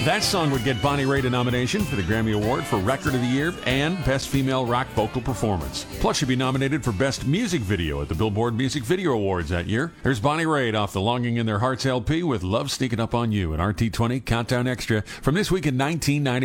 That song would get Bonnie Raitt a nomination for the Grammy Award for Record of the Year and Best Female Rock Vocal Performance. Plus, she'd be nominated for Best Music Video at the Billboard Music Video Awards that year. Here's Bonnie Raitt off the Longing in Their Hearts LP with Love Sneaking Up on You, an RT20 Countdown Extra from this week in 1990.